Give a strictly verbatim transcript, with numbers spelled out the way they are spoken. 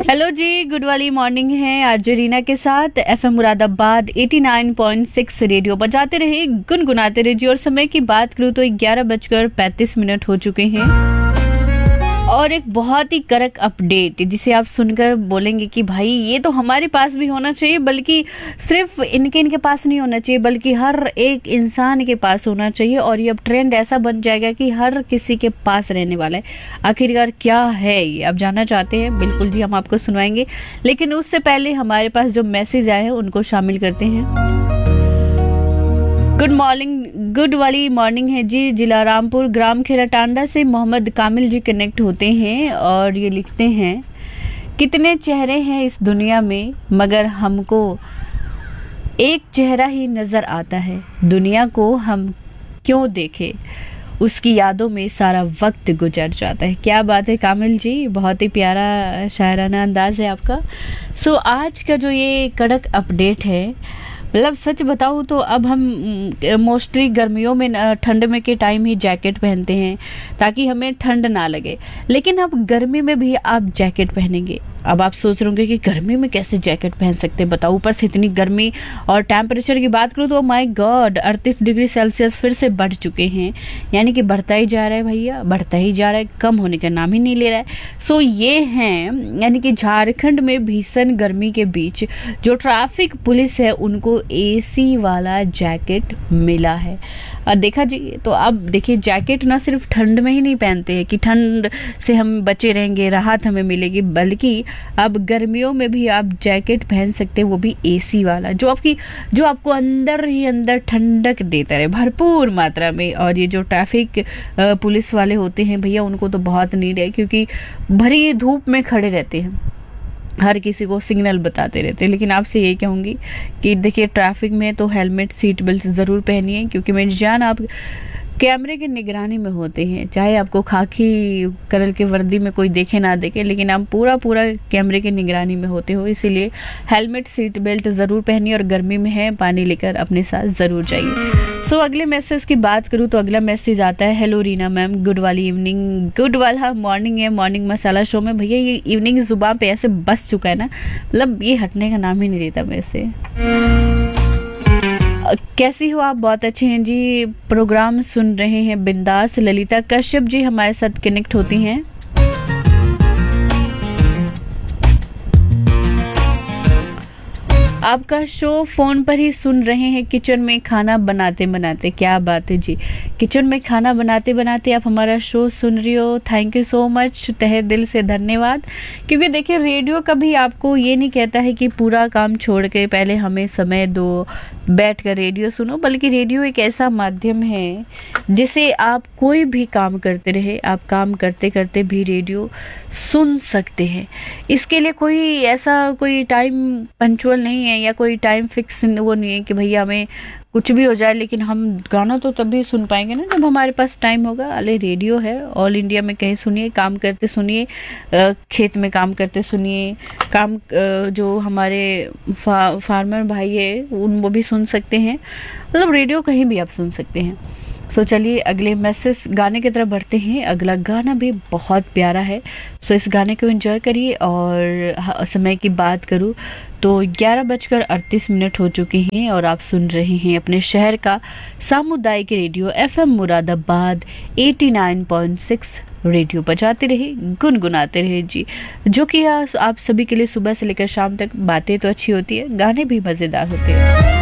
Hello जी, good वाली morning है RJ Reena के साथ एफएम मुरादाबाद नवासी पॉइंट सिक्स रेडियो बजाते रहे, गुनगुनाते रहे जी। और समय की बात करूँ तो ग्यारह बजकर पैंतीस मिनट हो चुके हैं और एक बहुत ही कड़क अपडेट जिसे आप सुनकर बोलेंगे कि भाई ये तो हमारे पास भी होना चाहिए, बल्कि सिर्फ इनके इनके पास नहीं होना चाहिए बल्कि हर एक इंसान के पास होना चाहिए। और ये अब ट्रेंड ऐसा बन जाएगा कि हर किसी के पास रहने वाला है। आखिरकार क्या है ये आप जानना चाहते हैं? बिल्कुल जी, हम आपको सुनवाएंगे, लेकिन उससे पहले हमारे पास जो मैसेज आए हैं उनको शामिल करते हैं। गुड मॉर्निंग, गुड वाली मॉर्निंग है जी। जिला रामपुर, ग्राम खेरा टांडा से मोहम्मद कामिल जी कनेक्ट होते हैं और ये लिखते हैं, कितने चेहरे हैं इस दुनिया में मगर हमको एक चेहरा ही नज़र आता है। दुनिया को हम क्यों देखें, उसकी यादों में सारा वक्त गुजर जाता है। क्या बात है कामिल जी, बहुत ही प्यारा शायराना अंदाज है आपका। सो आज का जो ये कड़क अपडेट है, मतलब सच बताऊँ तो अब हम मोस्टली गर्मियों में ठंड में के टाइम ही जैकेट पहनते हैं ताकि हमें ठंड ना लगे, लेकिन अब गर्मी में भी आप जैकेट पहनेंगे। अब आप सोच रहे होंगे कि गर्मी में कैसे जैकेट पहन सकते हैं, बताओ। ऊपर से इतनी गर्मी और टेम्परेचर की बात करूँ तो माय गॉड अड़तीस डिग्री सेल्सियस फिर से बढ़ चुके हैं, यानी कि बढ़ता ही जा रहा है भैया, बढ़ता ही जा रहा है, कम होने का नाम ही नहीं ले रहा है। सो ये हैं, यानी कि झारखंड में भीषण गर्मी के बीच जो ट्रैफिक पुलिस है उनको एसी वाला जैकेट मिला है। और देखा जी, तो अब देखिए जैकेट ना सिर्फ ठंड में ही नहीं पहनते हैं कि ठंड से हम बचे रहेंगे, राहत हमें मिलेगी, बल्कि अब गर्मियों में भी आप जैकेट पहन सकते हैं, वो भी एसी वाला, जो आपकी जो आपको अंदर ही अंदर ठंडक देता रहे भरपूर मात्रा में। और ये जो ट्रैफिक पुलिस वाले होते हैं भैया, उनको तो बहुत नीड है क्योंकि भरी धूप में खड़े रहते हैं, हर किसी को सिग्नल बताते रहते हैं। लेकिन आपसे ये कहूँगी कि देखिए ट्रैफिक में तो हेलमेट सीट बेल्ट ज़रूर पहनिए, क्योंकि मेरी जान आप कैमरे की निगरानी में होते हैं। चाहे आपको खाकी कलर के वर्दी में कोई देखे ना देखे, लेकिन आप पूरा पूरा कैमरे की निगरानी में होते हो, इसीलिए हेलमेट सीट बेल्ट ज़रूर पहनिए। और गर्मी में है पानी लेकर अपने साथ ज़रूर जाइए। सो so, अगले मैसेज की बात करूँ तो अगला मैसेज आता है, हेलो रीना मैम, गुड वाली इवनिंग, गुड वाला मॉर्निंग है मॉर्निंग मसाला शो में। भैया ये इवनिंग जुबान पे ऐसे बस चुका है ना, मतलब ये हटने का नाम ही नहीं लेता मेरे से। कैसी हो आप? बहुत अच्छे हैं जी, प्रोग्राम सुन रहे हैं बिंदास। ललिता कश्यप जी हमारे साथ कनेक्ट होती हैं। आपका शो फ़ोन पर ही सुन रहे हैं, किचन में खाना बनाते बनाते। क्या बात है जी, किचन में खाना बनाते बनाते आप हमारा शो सुन रही हो। थैंक यू सो मच, तहे दिल से धन्यवाद। क्योंकि देखिए रेडियो कभी आपको ये नहीं कहता है कि पूरा काम छोड़ के पहले हमें समय दो, बैठ कर रेडियो सुनो, बल्कि रेडियो एक ऐसा माध्यम है जिसे आप कोई भी काम करते रहे, आप काम करते करते भी रेडियो सुन सकते हैं। इसके लिए कोई ऐसा कोई टाइम पंचुअल नहीं है या कोई टाइम फिक्स वो नहीं है कि भैया हमें कुछ भी हो जाए, लेकिन हम गाना तो तभी सुन पाएंगे ना जब हमारे पास टाइम होगा। अरे रेडियो है, ऑल इंडिया में कहीं सुनिए, काम करते सुनिए, खेत में काम करते सुनिए, काम जो हमारे फा, फार्मर भाई है उन वो भी सुन सकते हैं, मतलब रेडियो कहीं भी आप सुन सकते हैं। सो चलिए अगले मैसेज गाने की तरफ बढ़ते हैं। अगला गाना भी बहुत प्यारा है, सो इस गाने को एंजॉय करिए। और समय की बात करूँ तो ग्यारह बजकर अड़तीस मिनट हो चुके हैं और आप सुन रहे हैं अपने शहर का सामुदायिक रेडियो एफएम मुरादाबाद नवासी पॉइंट सिक्स। रेडियो बजाते रहे, गुनगुनाते रहे जी, जो कि आप सभी के लिए सुबह से लेकर शाम तक बातें तो अच्छी होती है, गाने भी मज़ेदार होते हैं।